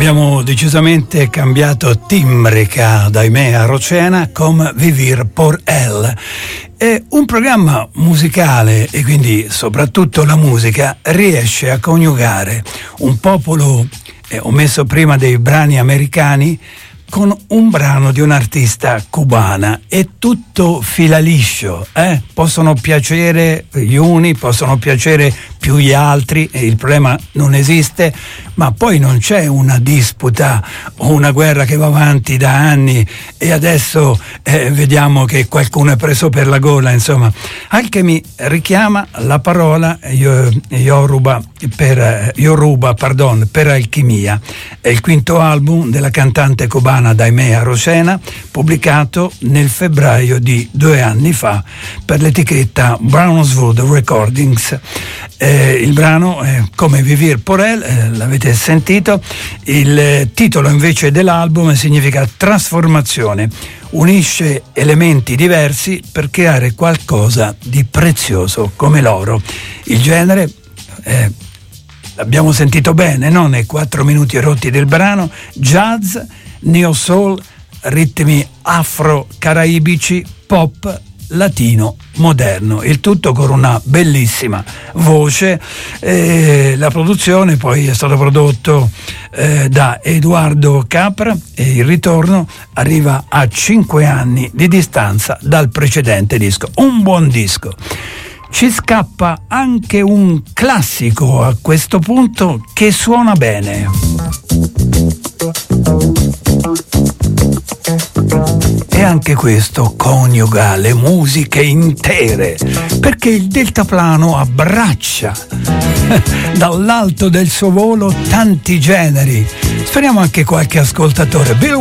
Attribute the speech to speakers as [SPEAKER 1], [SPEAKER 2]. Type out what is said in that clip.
[SPEAKER 1] Abbiamo decisamente cambiato timbrica da Aimé a Rocena come Vivir por El. È un programma musicale e quindi soprattutto la musica riesce a coniugare un popolo, ho messo prima dei brani americani, con un brano di un'artista cubana. È tutto fila liscio, possono piacere gli uni, possono piacere più gli altri, e il problema non esiste, ma poi non c'è una disputa o una guerra che va avanti da anni e adesso vediamo che qualcuno è preso per la gola, insomma. Anche mi richiama la parola Yoruba per alchimia. È il quinto album della cantante cubana Aimé Rocena, pubblicato nel febbraio di 2 anni fa per l'etichetta Brownswood Recordings. Il brano è Come Vivir por El, l'avete sentito. Il titolo invece dell'album significa trasformazione, unisce elementi diversi per creare qualcosa di prezioso come l'oro. Il genere l'abbiamo sentito bene, no? Nei 4 minuti rotti del brano: jazz, neo soul, ritmi afro-caraibici, pop, latino, moderno, il tutto con una bellissima voce. La produzione poi è stato prodotto da Eduardo Capra e il ritorno arriva a 5 anni di distanza dal precedente disco. Un buon disco. Ci scappa anche un classico a questo punto che suona bene. E anche questo coniuga le musiche intere, perché il deltaplano abbraccia dall'alto del suo volo tanti generi. Speriamo anche qualche ascoltatore. Bill